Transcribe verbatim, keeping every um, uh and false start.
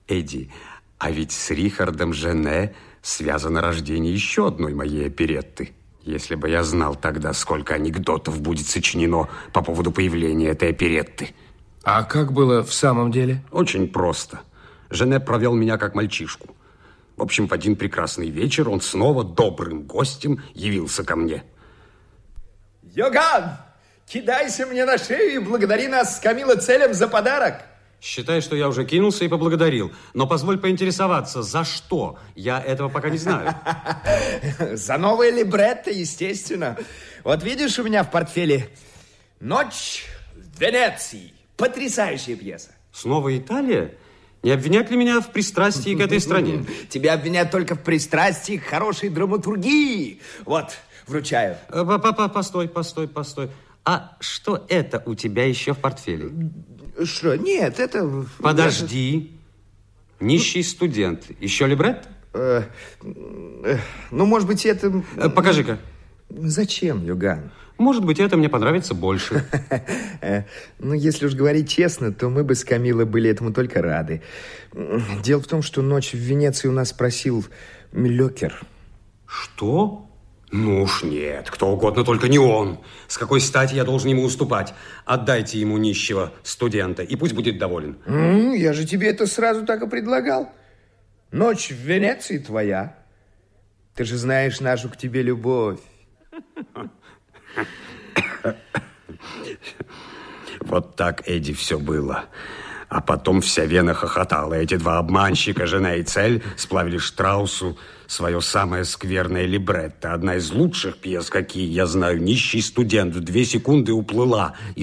Эдди, а ведь с Рихардом Жене связано рождение еще одной моей оперетты. Если бы я знал тогда, сколько анекдотов будет сочинено по поводу появления этой оперетты. А как было в самом деле? Очень просто. Жене провел меня как мальчишку. В общем, в один прекрасный вечер он снова добрым гостем явился ко мне. Йоган, кидайся мне на шею и благодари нас с Камило Целем за подарок. Считай, что я уже кинулся и поблагодарил. Но позволь поинтересоваться, за что? Я этого пока не знаю. За новое либретто, естественно. Вот видишь, у меня в портфеле «Ночь в Венеции». Потрясающая пьеса. Снова Италия? Не обвинят ли меня в пристрастии к этой стране? Тебя обвинят только в пристрастии к хорошей драматургии. Вот, вручаю. Постой, постой, постой. А что это у тебя еще в портфеле? Что? Нет, это... Подожди. Нищий студент. Еще либретто? Э, э, ну, может быть, это... Покажи-ка. Зачем, Йоган? Может быть, это мне понравится больше. Ну, если уж говорить честно, то мы бы с Камило были этому только рады. Дело в том, что ночь в Венеции у нас просил Милёкер. Что? Ну уж нет, кто угодно, только не он. С какой стати я должен ему уступать? Отдайте ему нищего студента, и пусть будет доволен. Mm, я же тебе это сразу так и предлагал. Ночь в Венеции твоя. Ты же знаешь нашу к тебе любовь. Вот так, Эдди, все было. А потом вся Вена хохотала. Эти два обманщика, жена и цель, сплавили Штраусу свое самое скверное либретто. Одна из лучших пьес, какие я знаю. Нищий студент в две секунды уплыла